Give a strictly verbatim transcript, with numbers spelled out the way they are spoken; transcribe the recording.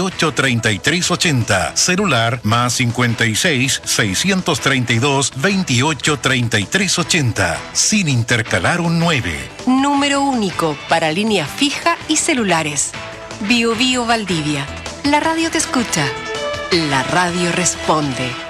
veintiocho treinta y tres ochenta. Celular más cincuenta y seis, seiscientos treinta y dos, veintiocho treinta y tres ochenta. Sin intercalar un nueve. Número único para línea fija y celulares. Bio Bio Valdivia. La radio te escucha. La radio responde.